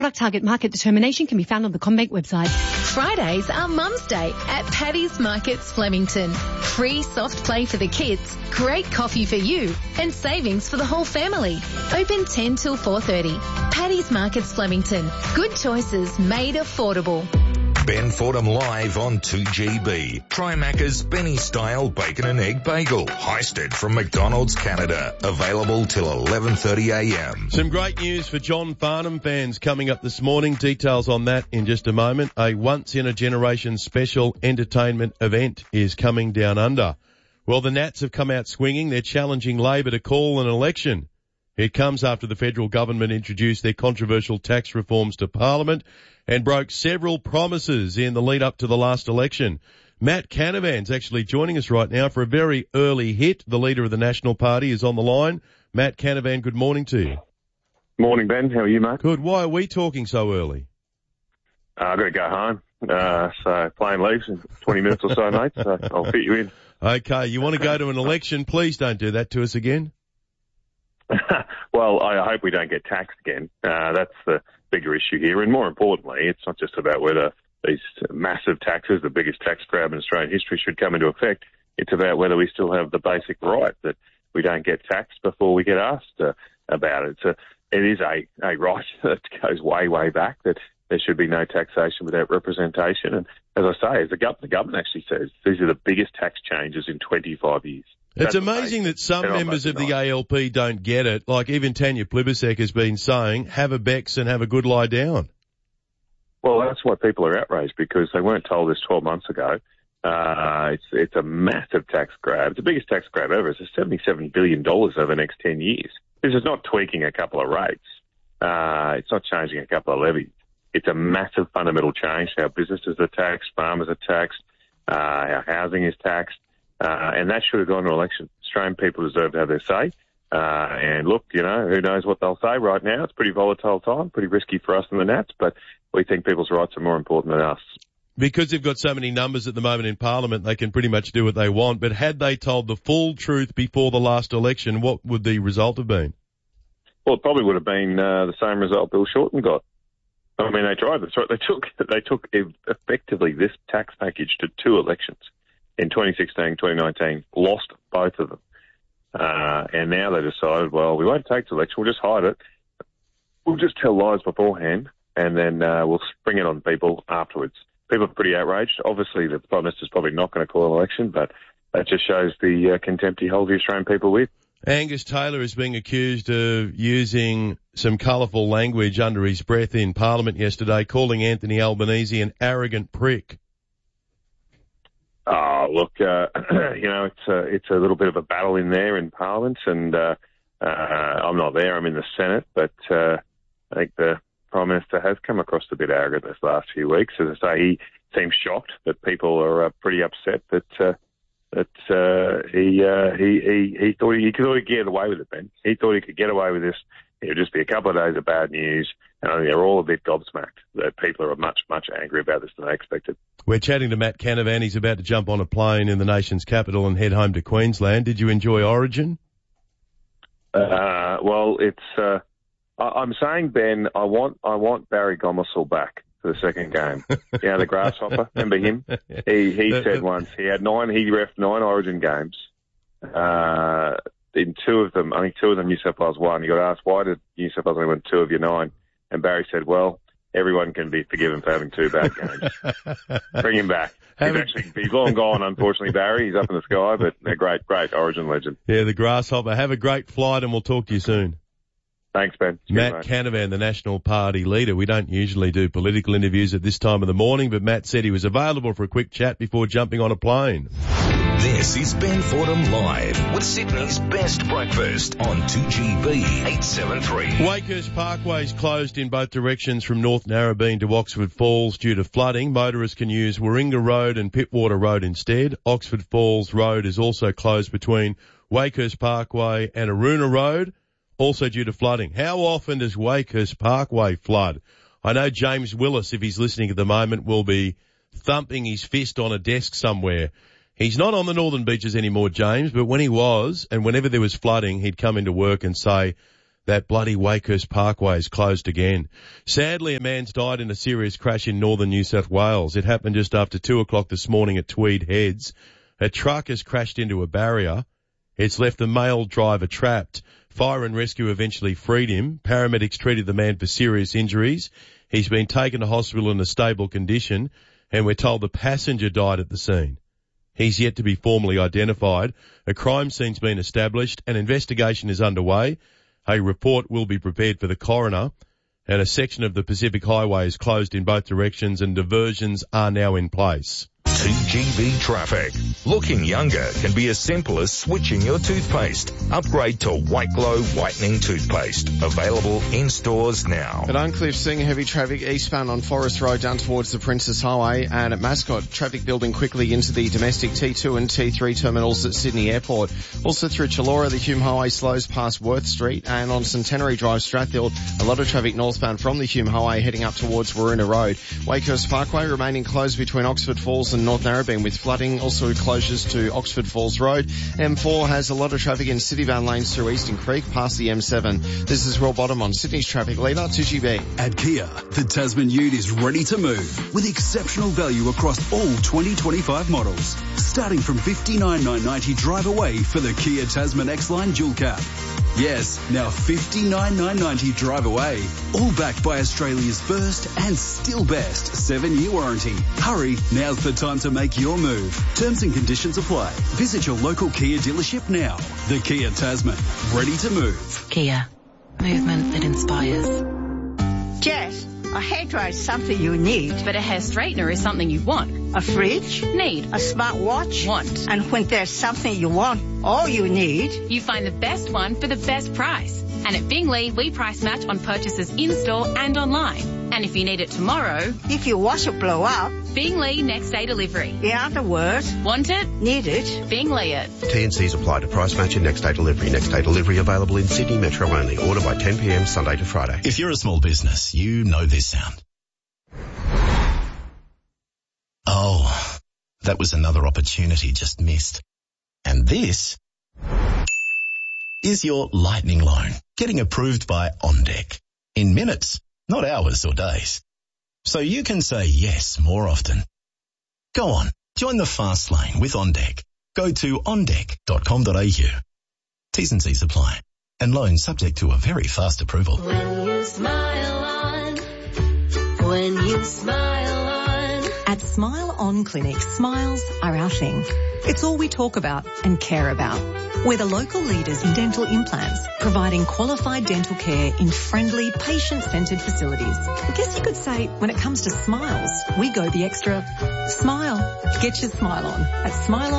Product target market determination can be found on the CommBank website. Fridays are Mum's Day at Paddy's Markets Flemington. Free soft play for the kids, great coffee for you, and savings for the whole family. Open 10 till 4:30. Paddy's Markets Flemington. Good choices made affordable. Ben Fordham live on 2GB. Try Macca's Benny Style Bacon and Egg Bagel. Heisted from McDonald's Canada. Available till 11:30am. Some great news for John Farnham fans coming up this morning. Details on that in just a moment. A once-in-a-generation special entertainment event is coming down under. Well, the Nats have come out swinging. They're challenging Labor to call an election. It comes after the federal government introduced their controversial tax reforms to Parliament and broke several promises in the lead up to the last election. Matt Canavan's actually joining us right now for a very early hit. The leader of the National Party is on the line. Matt Canavan, good morning to you. Morning, Ben. How are you, mate? Good. Why are we talking so early? I've got to go home. So plane leaves in 20 minutes or so, mate. So I'll fit you in. Okay. You want to go to an election? Please don't do that to us again. Well, I hope we don't get taxed again. That's the bigger issue here. And more importantly, it's not just about whether these massive taxes, the biggest tax grab in Australian history, should come into effect. It's about whether we still have the basic right that we don't get taxed before we get asked about it. So it is a right that goes way, way back, that there should be no taxation without representation. And as I say, as the government actually says, these are the biggest tax changes in 25 years. It's amazing that some members of the ALP don't get it. Like even Tanya Plibersek has been saying, have a Bex and have a good lie down. Well, that's why people are outraged, because they weren't told this 12 months ago. It's a massive tax grab. It's the biggest tax grab ever. It's $77 billion over the next 10 years. This is not tweaking a couple of rates. It's not changing a couple of levies. It's a massive fundamental change to how businesses are taxed, farmers are taxed, our housing is taxed. And that should have gone to election. Australian people deserve to have their say. And look, who knows what they'll say right now. It's a pretty volatile time, pretty risky for us and the Nats, but we think people's rights are more important than us. Because they've got so many numbers at the moment in Parliament, they can pretty much do what they want. But had they told the full truth before the last election, what would the result have been? Well, it probably would have been the same result Bill Shorten got. I mean, they tried this. Right? They took effectively this tax package to two elections. In 2016, 2019, lost both of them. And now they decided, well, we won't take the election, we'll just hide it. We'll just tell lies beforehand, and then we'll spring it on people afterwards. People are pretty outraged. Obviously, the Prime Minister's probably not going to call an election, but that just shows the contempt he holds the Australian people with. Angus Taylor is being accused of using some colourful language under his breath in Parliament yesterday, calling Anthony Albanese an arrogant prick. Oh, look, it's a little bit of a battle in there in Parliament, and I'm not there, I'm in the Senate, but I think the Prime Minister has come across a bit arrogant this last few weeks. As I say, he seems shocked that people are pretty upset that he thought he could get away with it, Ben. He thought he could get away with this. It would just be a couple of days of bad news, and they're all a bit gobsmacked that people are much, much angry about this than they expected. We're chatting to Matt Canavan. He's about to jump on a plane in the nation's capital and head home to Queensland. Did you enjoy Origin? Well, it's. I'm saying, Ben, I want Barry Gomersall back for the second game. The grasshopper. Remember him? He said once he had he reffed 9 Origin games. In 2 of them, I think 2 of them New South Wales won. He got asked, why did New South Wales only win 2 of your 9? And Barry said, well, everyone can be forgiven for having 2 bad games. Bring him back. He's long gone, unfortunately, Barry. He's up in the sky, but a great Origin legend. Yeah, the grasshopper. Have a great flight, and we'll talk to you soon. Thanks, Ben. Matt Canavan, the National Party leader. We don't usually do political interviews at this time of the morning, but Matt said he was available for a quick chat before jumping on a plane. This is Ben Fordham Live with Sydney's best breakfast on 2GB 873. Wakehurst Parkway is closed in both directions from North Narrabeen to Oxford Falls due to flooding. Motorists can use Warringah Road and Pittwater Road instead. Oxford Falls Road is also closed between Wakehurst Parkway and Aruna Road, also due to flooding. How often does Wakehurst Parkway flood? I know James Willis, if he's listening at the moment, will be thumping his fist on a desk somewhere. He's not on the northern beaches anymore, James, but when he was, and whenever there was flooding, he'd come into work and say, That bloody Wakehurst Parkway is closed again. Sadly, a man's died in a serious crash in northern New South Wales. It happened just after 2 o'clock this morning at Tweed Heads. A truck has crashed into a barrier. It's left the male driver trapped. Fire and rescue eventually freed him. Paramedics treated the man for serious injuries. He's been taken to hospital in a stable condition, and we're told the passenger died at the scene. He's yet to be formally identified. A crime scene's been established. An investigation is underway. A report will be prepared for the coroner, and a section of the Pacific Highway is closed in both directions and diversions are now in place. 2GB traffic. Looking younger can be as simple as switching your toothpaste. Upgrade to White Glow Whitening Toothpaste. Available in stores now. At Uncliffe, seeing heavy traffic eastbound on Forest Road down towards the Princess Highway, and at Mascot, traffic building quickly into the domestic T2 and T3 terminals at Sydney Airport. Also through Chullora, the Hume Highway slows past Worth Street, and on Centenary Drive, Strathfield, a lot of traffic northbound from the Hume Highway heading up towards Waruna Road. Wakehurst Parkway remaining closed between Oxford Falls and North Narrabeen with flooding, also closures to Oxford Falls Road. M4 has a lot of traffic in Citybound lanes through Eastern Creek past the M7. This is Will Bottom on Sydney's traffic leader, 2GB. At Kia, the Tasman Ute is ready to move with exceptional value across all 2025 models. Starting from $59,990 drive away for the Kia Tasman X-Line Dual Cab. Yes, now $59,990 drive away. All backed by Australia's first and still best 7-year warranty. Hurry, now's the time to make your move. Terms and conditions apply. Visit your local Kia dealership now. The Kia Tasman, ready to move. Kia, movement that inspires. Jess, a hairdryer is something you need. But a hair straightener is something you want. A fridge? Need. A smartwatch? Want. And when there's something you want, all you need, you find the best one for the best price. And at Bingley, we price match on purchases in-store and online. And if you need it tomorrow, if your washer blow up, Bingley next day delivery. In other words, want it? Need it? Bingley it. T&Cs apply to price match and next day delivery. Next day delivery available in Sydney Metro only. Order by 10 p.m. Sunday to Friday. If you're a small business, you know this sound. Oh, that was another opportunity just missed. And this is your lightning loan getting approved by OnDeck in minutes, not hours or days. So you can say yes more often. Go on, join the fast lane with OnDeck. Go to ondeck.com.au. T's and C's apply. And loans subject to a very fast approval. When you smile on. At Smile On Clinic, smiles are our thing. It's all we talk about and care about. We're the local leaders in dental implants, providing qualified dental care in friendly, patient-centred facilities. I guess you could say, when it comes to smiles, we go the extra smile. Get your smile on at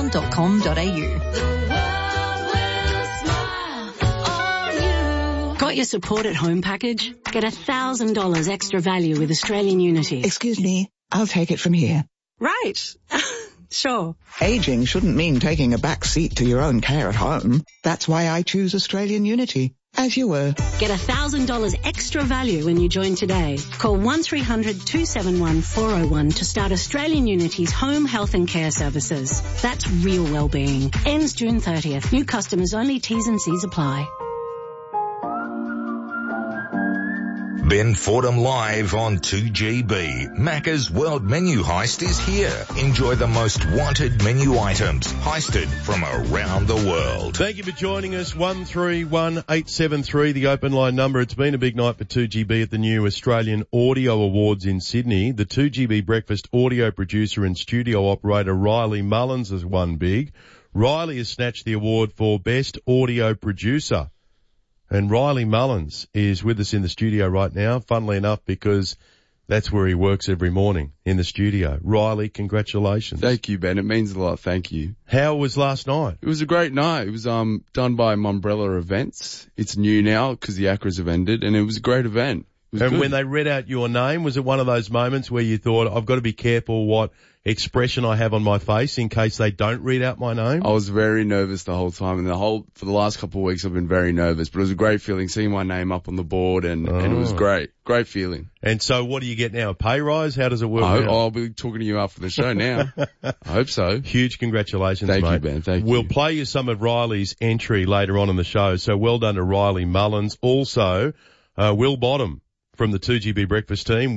smileon.com.au. Got your support at home package? Get $1,000 extra value with Australian Unity. Excuse me, I'll take it from here. Right. Sure. Aging shouldn't mean taking a back seat to your own care at home. That's why I choose Australian Unity. As you were. Get $1,000 extra value when you join today. Call 1300 271 401 to start Australian Unity's home health and care services. That's real wellbeing. Ends June 30th. New customers only. T's and C's apply. Ben Fordham live on 2GB. Macca's World Menu Heist is here. Enjoy the most wanted menu items, heisted from around the world. Thank you for joining us. 131873, the open line number. It's been a big night for 2GB at the new Australian Audio Awards in Sydney. The 2GB breakfast audio producer and studio operator Riley Mullins has won big. Riley has snatched the award for Best Audio Producer. And Riley Mullins is with us in the studio right now, funnily enough, because that's where he works every morning, in the studio. Riley, congratulations. Thank you, Ben. It means a lot. Thank you. How was last night? It was a great night. It was done by Mumbrella Events. It's new now because the ACRAs have ended, and it was a great event. was And good. when they read out your name, was it one of those moments where you thought, I've got to be careful what expression I have on my face in case they don't read out my name? I was very nervous the whole time, and for the last couple of weeks I've been very nervous, but it was a great feeling seeing my name up on the board, and it was great. Great feeling. And so what do you get now? A pay rise? How does it work? I'll be talking to you after the show now. I hope so. Huge congratulations, Thank mate. you, Ben. Thank you. We'll play you some of Riley's entry later on in the show. So well done to Riley Mullins. Also, Will Bottom from the 2GB Breakfast team.